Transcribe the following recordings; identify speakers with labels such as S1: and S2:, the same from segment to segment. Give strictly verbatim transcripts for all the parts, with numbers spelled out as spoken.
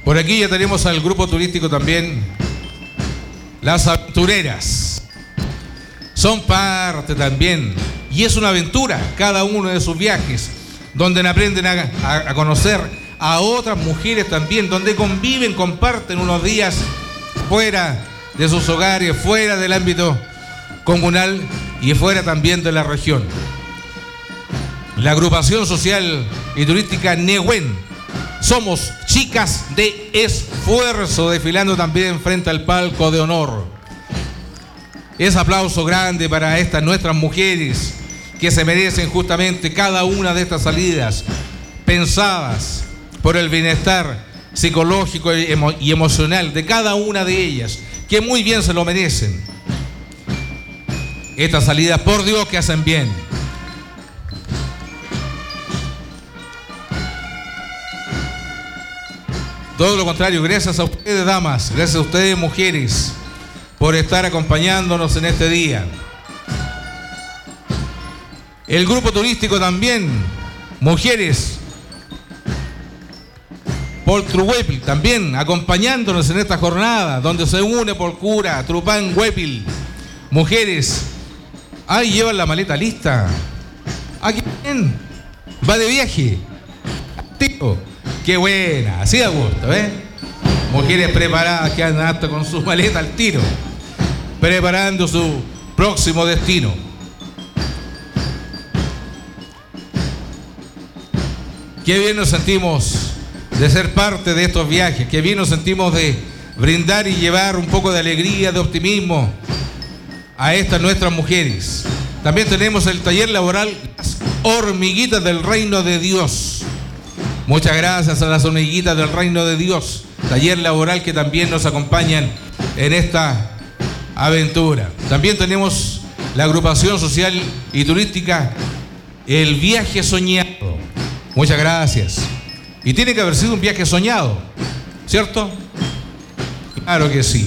S1: Por aquí ya tenemos al grupo turístico también, Las Aventureras. Son parte también, y es una aventura cada uno de sus viajes, donde aprenden a, a, a conocer a otras mujeres también, donde conviven, comparten unos días fuera de sus hogares, fuera del ámbito comunal y fuera también de la región. La agrupación social y turística Nehuen, somos chicas de esfuerzo, desfilando también frente al palco de honor. Es aplauso grande para estas nuestras mujeres que se merecen justamente cada una de estas salidas pensadas por el bienestar psicológico y, emo- y emocional de cada una de ellas, que muy bien se lo merecen. Estas salidas, por Dios, que hacen bien. Todo lo contrario, gracias a ustedes, damas, gracias a ustedes, mujeres, por estar acompañándonos en este día. El grupo turístico también, mujeres, Poltruhuépil, también acompañándonos en esta jornada, donde se une Polcura, Trupán, Huépil. Mujeres, ahí llevan la maleta lista. ¿A quién? Va de viaje. Tío, qué buena, así da gusto, ¿eh? Mujeres preparadas que andan hasta con su maleta al tiro, preparando su próximo destino. Qué bien nos sentimos de ser parte de estos viajes, qué bien nos sentimos de brindar y llevar un poco de alegría, de optimismo a estas nuestras mujeres. También tenemos el taller laboral Las Hormiguitas del Reino de Dios. Muchas gracias a las Hormiguitas del Reino de Dios, taller laboral que también nos acompañan en esta aventura. También tenemos la agrupación social y turística El Viaje Soñado. Muchas gracias. Y tiene que haber sido un viaje soñado, ¿cierto? Claro que sí.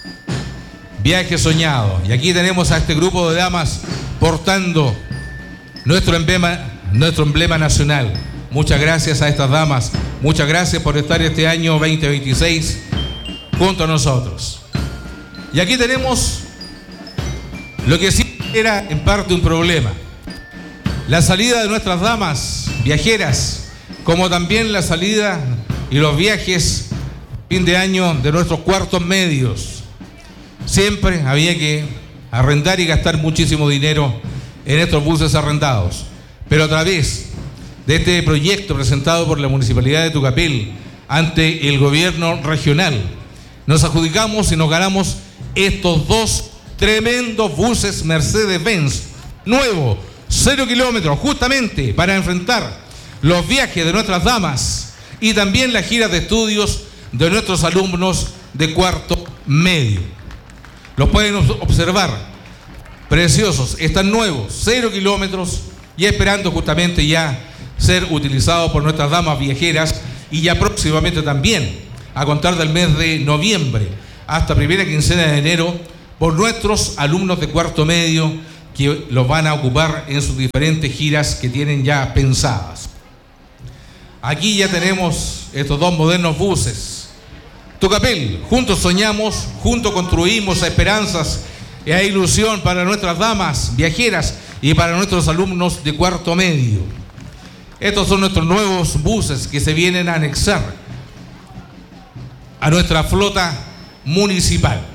S1: Viaje soñado. Y aquí tenemos a este grupo de damas portando nuestro emblema, nuestro emblema nacional. Muchas gracias a estas damas. Muchas gracias por estar este año veinte veintiséis junto a nosotros. Y aquí tenemos lo que sí era en parte un problema. La salida de nuestras damas viajeras, como también la salida y los viajes fin de año de nuestros cuartos medios. Siempre había que arrendar y gastar muchísimo dinero en estos buses arrendados. Pero a través de este proyecto presentado por la Municipalidad de Tucapel ante el gobierno regional, nos adjudicamos y nos ganamos estos dos tremendos buses Mercedes-Benz, nuevos, cero kilómetros, justamente para enfrentar los viajes de nuestras damas y también las giras de estudios de nuestros alumnos de cuarto medio. Los pueden observar, preciosos, están nuevos, cero kilómetros y esperando justamente ya ser utilizados por nuestras damas viajeras y ya próximamente también, a contar del mes de noviembre hasta primera quincena de enero, por nuestros alumnos de cuarto medio que los van a ocupar en sus diferentes giras que tienen ya pensadas. Aquí ya tenemos estos dos modernos buses. Tucapel, juntos soñamos, juntos construimos esperanzas y hay ilusión para nuestras damas viajeras y para nuestros alumnos de cuarto medio. Estos son nuestros nuevos buses que se vienen a anexar a nuestra flota municipal.